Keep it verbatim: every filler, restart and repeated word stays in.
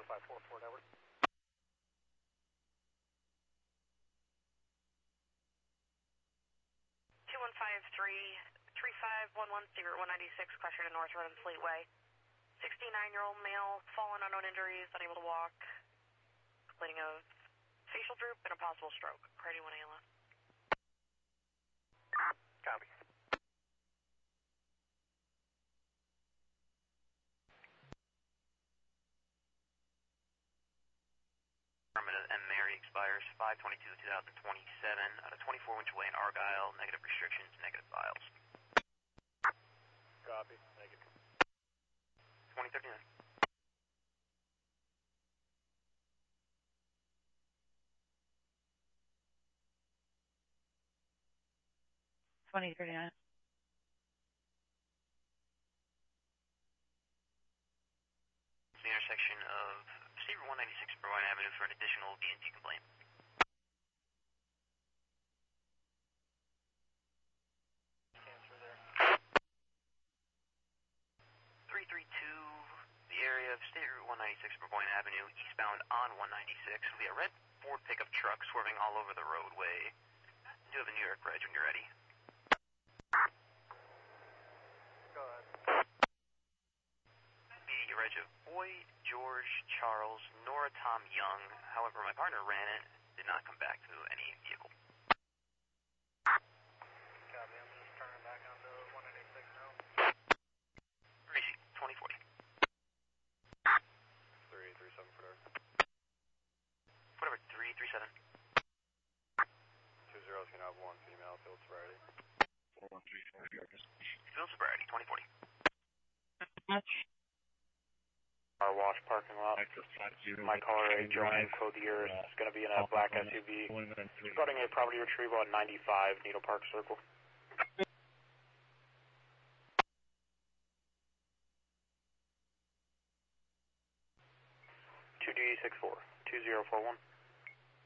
five four four, Edward. two one five three, three five one one, Secret one ninety-six, Crusher to North Road and Fleetway. sixty-nine-year-old male, fallen, unknown injuries, unable to walk, complaining of facial droop and a possible stroke. Priority one A L S. Copy. Permit of M. Mary expires five twenty-two twenty twenty-seven at a twenty-four inch way in Argyle, negative restrictions, negative files. Copy. Negative. twenty thirty-nine. twenty thirty-nine. It's the intersection of Secret one ninety-six and Bryan Avenue for an additional D and T complaint. Answer there. three three two, the area of State Route one ninety-six and Bryan Avenue, eastbound on one ninety-six. We have a red Ford pickup truck swerving all over the roadway. You do have a New York reg when you're ready. Go ahead. The reg of Boy, George, Charles, Nora, Tom, Young. However, my partner ran it, did not come back to any vehicle. Copy. I'm just turning back onto one ninety-six now. Receipt, twenty forty. three three seven for there. Whatever, three three seven. Two zeros can have one female, field sobriety. four one three four, Field sobriety, twenty forty. Our wash parking lot. My caller A, Joanne Clothier, is going to be in a black S U V. Starting a property retrieval at ninety-five Needle Park Circle. two D six four, two zero four one.